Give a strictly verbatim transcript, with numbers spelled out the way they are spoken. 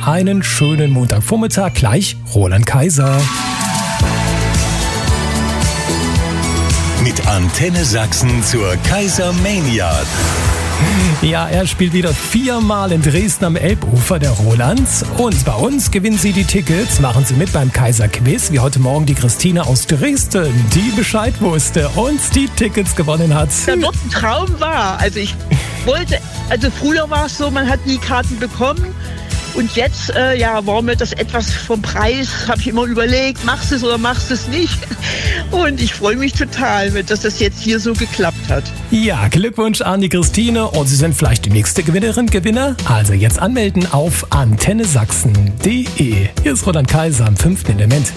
einen schönen Montagvormittag. Gleich Roland Kaiser. Mit Antenne Sachsen zur Kaisermania. Ja, er spielt wieder viermal in Dresden am Elbufer, der Roland. Und bei uns gewinnen Sie die Tickets. Machen Sie mit beim Kaiser-Quiz, wie heute Morgen die Christine aus Dresden, die Bescheid wusste und die Tickets gewonnen hat. Da wird ein Traum wahr. Also ich wollte, also früher war es so, man hat nie Karten bekommen. Und jetzt, äh, ja, war mir das etwas vom Preis, habe ich immer überlegt, machst du es oder machst du es nicht? Und ich freue mich total, dass das jetzt hier so geklappt hat. Ja, Glückwunsch an die Christine und Sie sind vielleicht die nächste Gewinnerin, Gewinner. Also jetzt anmelden auf antenne sachsen punkt de. Hier ist Roland Kaiser am fünften Element.